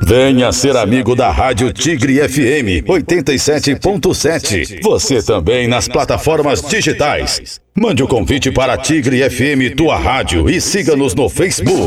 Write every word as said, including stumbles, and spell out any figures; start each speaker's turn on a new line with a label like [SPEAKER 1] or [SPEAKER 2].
[SPEAKER 1] Venha ser amigo da Rádio Tigre F M oitenta e sete ponto sete. Você também nas plataformas digitais. Mande o convite para Tigre F M, tua rádio, e siga-nos no Facebook.